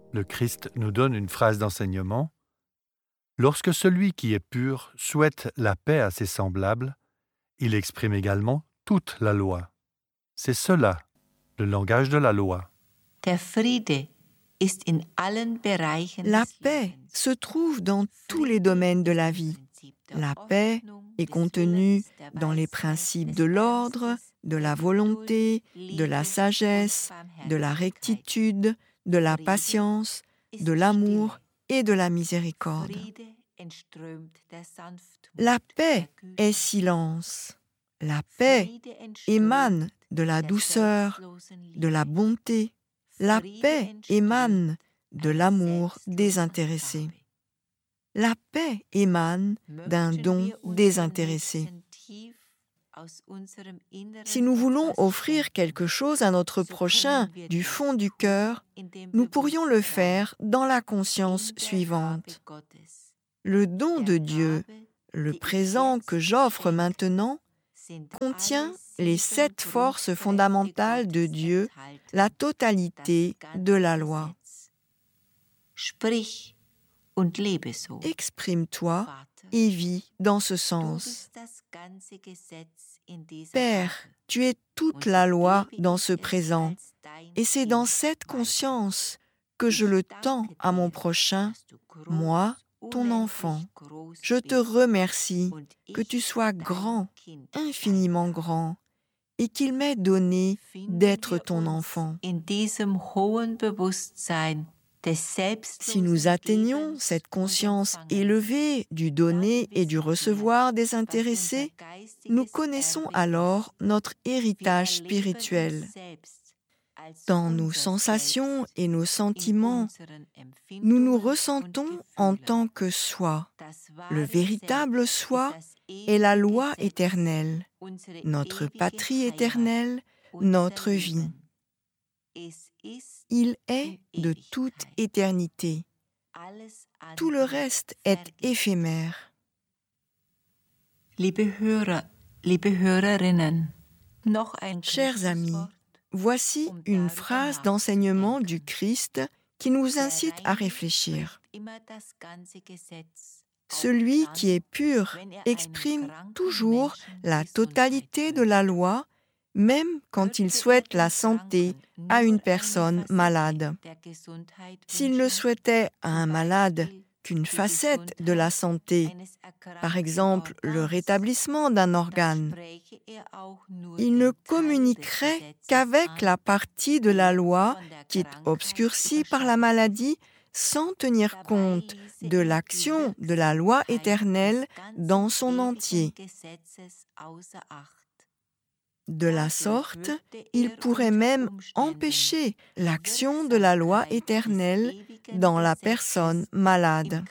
Le Christ nous donne une phrase d'enseignement. Lorsque celui qui est pur souhaite la paix à ses semblables, il exprime également toute la loi. C'est cela, le langage de la loi. Der Friede ist in allen Bereichen La des paix Lebens. se trouve dans tous les domaines de la vie. La paix est contenue dans les principes de l'ordre, de la volonté, de la sagesse, de la rectitude, de la patience, de l'amour et de la miséricorde. La paix est silence. La paix émane de la douceur, de la bonté. La paix émane de l'amour désintéressé. La paix émane d'un don désintéressé. Si nous voulons offrir quelque chose à notre prochain du fond du cœur, nous pourrions le faire dans la conscience suivante. Le don de Dieu, le présent que j'offre maintenant, contient les 7 forces fondamentales de Dieu, la totalité de la loi. Sprich und lebe so. Exprime-toi et vis dans ce sens. Père, tu es toute la loi dans ce présent, et c'est dans cette conscience que je le tends à mon prochain, moi, ton enfant. Je te remercie que tu sois grand, infiniment grand, et qu'il m'ait donné d'être ton enfant. In diesem hohen Bewusstsein des Si nous atteignons cette conscience élevée du donner et du recevoir désintéressé, nous connaissons alors notre héritage spirituel. Dans nos sensations et nos sentiments, nous nous ressentons en tant que soi. Le véritable soi est la loi éternelle, notre patrie éternelle, notre vie. Il est de toute éternité. Tout le reste est éphémère. Liebe Hörer, liebe Hörerinnen, noch ein Chers amis, voici une phrase d'enseignement du Christ qui nous incite à réfléchir. Celui qui est pur exprime toujours la totalité de la loi, même quand il souhaite la santé à une personne malade. S'il ne souhaitait à un malade qu'une facette de la santé, par exemple le rétablissement d'un organe, il ne communiquerait qu'avec la partie de la loi qui est obscurcie par la maladie, sans tenir compte de l'action de la loi éternelle dans son entier. De la sorte, il pourrait même empêcher l'action de la loi éternelle dans la personne malade.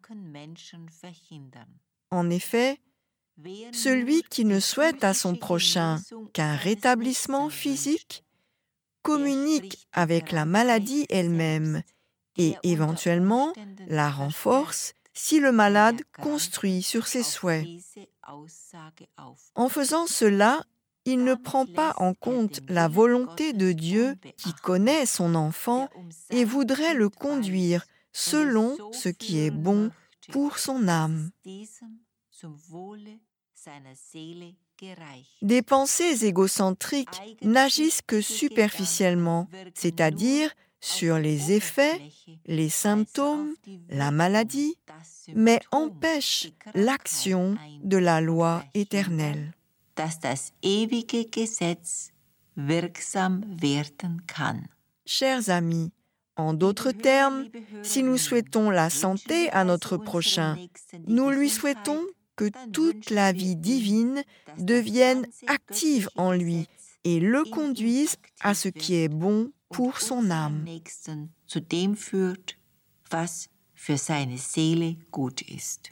En effet, celui qui ne souhaite à son prochain qu'un rétablissement physique communique avec la maladie elle-même et éventuellement la renforce si le malade construit sur ses souhaits. En faisant cela, il ne prend pas en compte la volonté de Dieu qui connaît son enfant et voudrait le conduire selon ce qui est bon pour son âme. Des pensées égocentriques n'agissent que superficiellement, c'est-à-dire sur les effets, les symptômes, la maladie, mais empêchent l'action de la loi éternelle. Dass das ewige Gesetz wirksam werden kann. Chers amis, en d'autres termes, si nous souhaitons la santé à notre prochain, nous lui souhaitons que toute la vie divine devienne active en lui et le conduise à ce qui est bon pour son âme. Zu dem führt, was für seine Seele gut ist.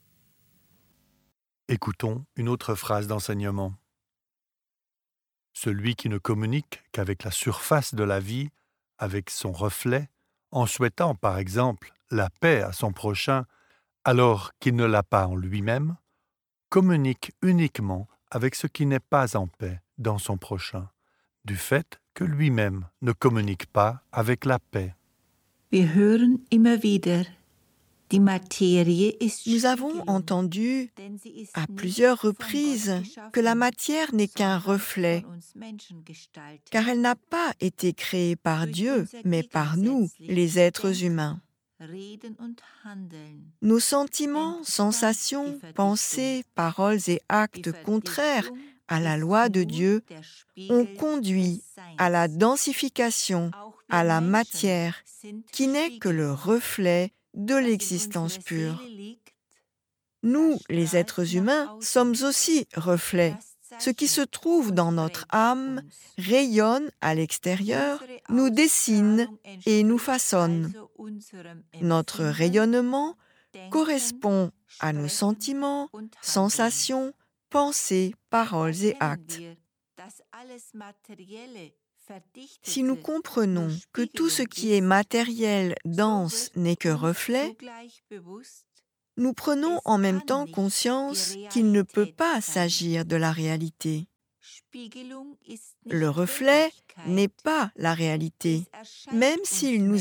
Écoutons une autre phrase d'enseignement. Celui qui ne communique qu'avec la surface de la vie, avec son reflet, en souhaitant par exemple la paix à son prochain, alors qu'il ne l'a pas en lui-même, communique uniquement avec ce qui n'est pas en paix dans son prochain, du fait que lui-même ne communique pas avec la paix. Wir hören immer wieder, die Materie ist Nous avons Spiegelung, entendu denn sie ist à nicht plusieurs von Gott reprises que la geschaffen, matière n'est qu'un sondern reflet, von uns Menschen gestaltet. car elle n'a pas été créée par Durch Dieu, unser mais par nous, les gegensätzliches êtres Denken, humains. Reden und Handeln, Nos sentiments, sensations, pensées, paroles et actes contraires à la loi de Dieu ont conduit à la densification, à la matière, qui n'est que le reflet de l'existence pure. Nous, les êtres humains, sommes aussi reflets. Ce qui se trouve dans notre âme rayonne à l'extérieur, nous dessine et nous façonne. Notre rayonnement correspond à nos sentiments, sensations, pensées, paroles et actes. Si nous comprenons que tout ce qui est matériel, dense, n'est que reflet, nous prenons en même temps conscience qu'il ne peut pas s'agir de la réalité. Le reflet n'est pas la réalité, même s'il nous